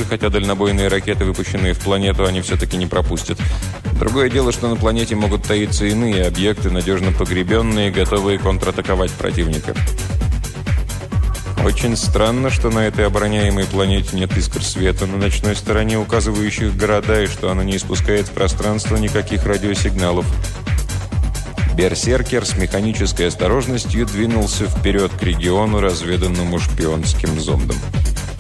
ближе, хотя дальнобойные ракеты, выпущенные в планету, они все-таки не пропустят. Другое дело, что на планете могут таиться иные объекты, надежно погребенные, готовые контратаковать противника. Очень странно, что на этой обороняемой планете нет искр света на ночной стороне, указывающих города, и что она не испускает в пространство никаких радиосигналов. Берсеркер с механической осторожностью двинулся вперед к региону, разведанному шпионским зондом.